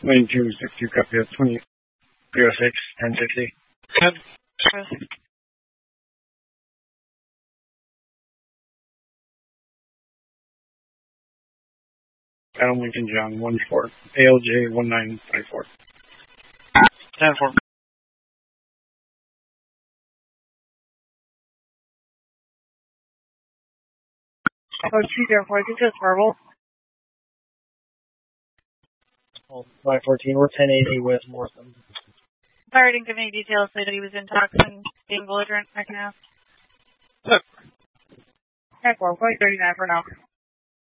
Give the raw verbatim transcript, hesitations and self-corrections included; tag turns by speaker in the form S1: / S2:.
S1: twenty-two sixty, copy of twenty oh six, ten sixty.
S2: ten.
S1: Adam Lincoln John, one four. A L J one nine five four.
S2: ten four.
S3: Oh, two zero four, I think that's verbal.
S4: Oh, five fourteen, we're ten eighty with Morrison.
S3: Sorry, I didn't give any details, so that he was in talks and being belligerent. I can ask.
S2: ten.
S3: ten four, point thirty-nine for now.